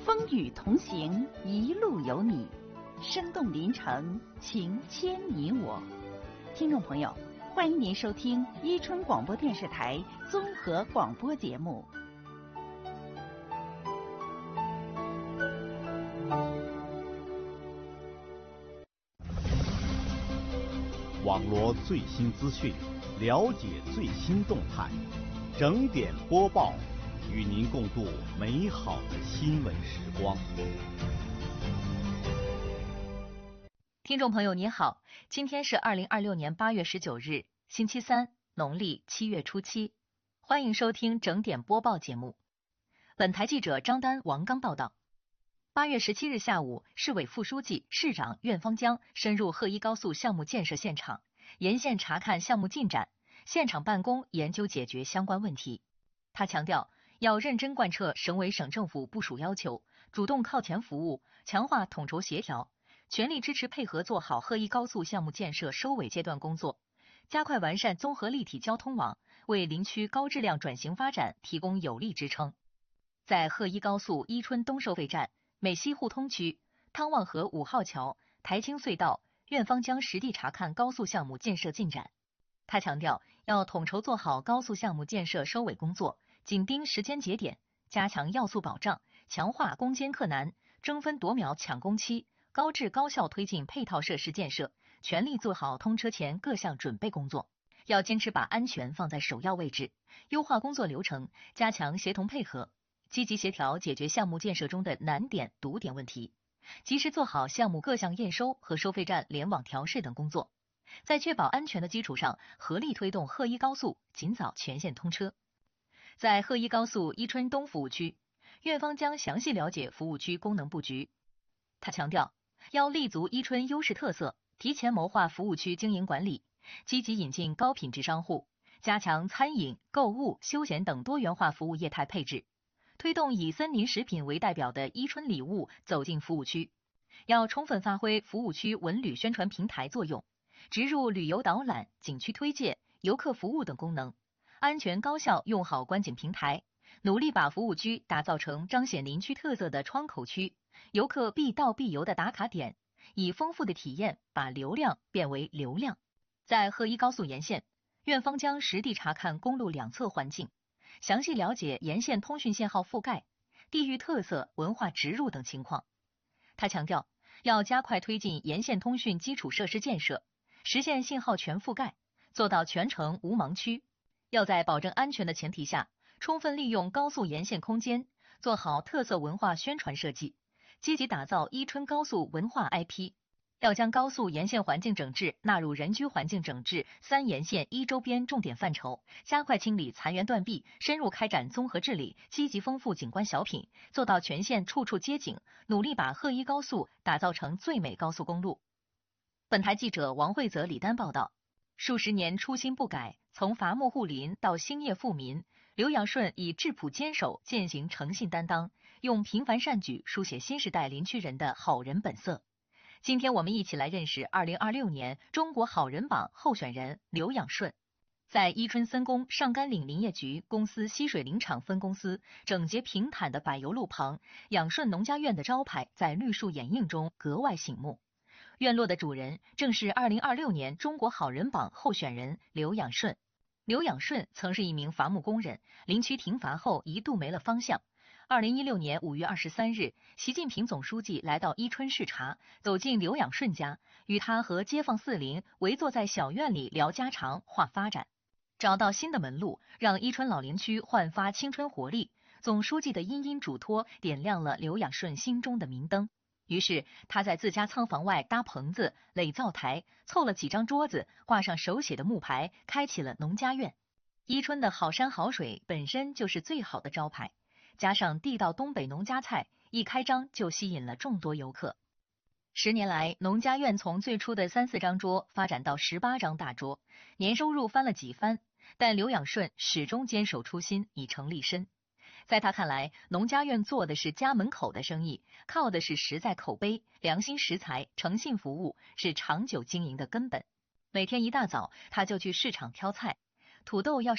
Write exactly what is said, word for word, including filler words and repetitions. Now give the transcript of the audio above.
风雨同行，一路有你，生动临城，情牵你我。听众朋友，欢迎您收听伊春广播电视台综合广播节目。 网罗最新资讯，了解最新动态，整点播报，与您共度美好的新闻时光。 听众朋友您好，今天是二零二六年八月十九日，星期三，农历七月初七，欢迎收听整点播报节目。本台记者张丹、王刚报道。八月十七日下午，市委副书记、市长苑方江深入贺一高速项目建设现场，沿线查看项目进展，现场办公研究解决相关问题。他强调，要认真贯彻省委省政府部署要求，主动靠前服务，强化统筹协调，全力支持配合做好贺一高速项目建设收尾阶段工作，加快完善综合立体交通网，为林区高质量转型发展提供有力支撑。在贺一高速伊春东收费站、美西互通区、汤旺河五号桥、台青隧道，苑方江实地查看高速项目建设进展。他强调，要统筹做好高速项目建设收尾工作，紧盯时间节点，加强要素保障，强化攻坚克难，争分夺秒抢工期，高质高效推进配套设施建设，全力做好通车前各项准备工作。要坚持把安全放在首要位置，优化工作流程，加强协同配合，积极协调解决项目建设中的难点、堵点问题，及时做好项目各项验收和收费站联网调试等工作，在确保安全的基础上，合力推动贺一高速尽早全线通车。在贺一高速伊春东服务区，苑方江详细了解服务区功能布局。他强调，要立足伊春优势特色，提前谋划服务区经营管理，积极引进高品质商户，加强餐饮、购物、休闲等多元化服务业态配置，推动以森林食品为代表的伊春礼物走进服务区。要充分发挥服务区文旅宣传平台作用，植入旅游导览、景区推介、游客服务等功能，安全高效用好观景平台，努力把服务区打造成彰显林区特色的窗口区，游客必到必游的打卡点，以丰富的体验把流量变为流量。在贺一高速沿线，苑方江实地查看公路两侧环境，详细了解沿线通讯线号覆盖、地域特色、文化植入等情况。他强调，要加快推进沿线通讯基础设施建设，实现信号全覆盖，做到全程无盲区。要在保证安全的前提下，充分利用高速沿线空间，做好特色文化宣传设计，积极打造伊春高速文化 I P。要将高速沿线环境整治纳入人居环境整治三沿线一周边重点范畴，加快清理残垣断壁，深入开展综合治理，积极丰富景观小品，做到全线处处接景，努力把贺一高速打造成最美高速公路。本台记者王慧泽、李丹报道。数十年初心不改，从伐木护林到兴业富民，刘养顺以质朴坚守践行诚信担当，用平凡善举书写新时代林区人的好人本色。今天我们一起来认识二零二六年中国好人榜候选人刘养顺。在伊春森工上甘岭林业局公司溪水林场分公司整洁平坦的柏油路旁，养顺农家院的招牌在绿树掩映中格外醒目。院落的主人正是二零二六年中国好人榜候选人刘养顺。刘养顺曾是一名伐木工人，林区停伐后一度没了方向。二零一六年五月二十三日，习近平总书记来到伊春视察，走进刘养顺家，与他和街坊四邻围坐在小院里聊家常、话发展，找到新的门路，让伊春老林区焕发青春活力。总书记的殷殷嘱托点亮了刘养顺心中的明灯。于是他在自家仓房外搭棚子、垒灶台，凑了几张桌子，挂上手写的木牌，开启了农家院。伊春的好山好水本身就是最好的招牌，加上地道东北农家菜，一开张就吸引了众多游客。十年来，农家院从最初的三四张桌发展到十八张大桌，年收入翻了几番，但刘养顺始终坚守初心，以诚立身。在他看来，农家院做的是家门口的生意，靠的是实在口碑、良心食材、诚信服务，是长久经营的根本。每天一大早，他就去市场挑菜，土豆要